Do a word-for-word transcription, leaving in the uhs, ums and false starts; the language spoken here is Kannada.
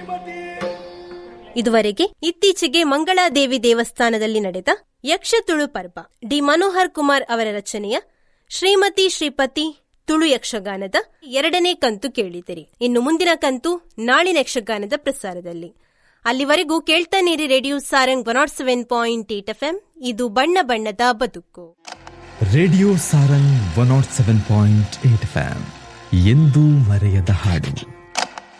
ಇದುವರೆಗೆ ಇತ್ತೀಚೆಗೆ ಮಂಗಳಾದೇವಿ ದೇವಸ್ಥಾನದಲ್ಲಿ ನಡೆದ ಯಕ್ಷ ತುಳು ಪರ್ವ ಡಿ ಮನೋಹರ್ ಕುಮಾರ್ ಅವರ ರಚನೆಯ ಶ್ರೀಮತಿ ಶ್ರೀಪತಿ ತುಳು ಯಕ್ಷಗಾನದ ಎರಡನೇ ಕಂತು ಕೇಳಿದಿರಿ. ಇನ್ನು ಮುಂದಿನ ಕಂತು ನಾಳಿನ ಯಕ್ಷಗಾನದ ಪ್ರಸಾರದಲ್ಲಿ. ಅಲ್ಲಿವರೆಗೂ ಕೇಳ್ತಾನಿರಿ radio Sarang one not seven point eight F M. ಇದು ಬಣ್ಣ ಬಣ್ಣದ ಬದುಕು. Radio Sarang one not seven point eight F M, ಎಂದೂ ಮರೆಯದ ಹಾಡು.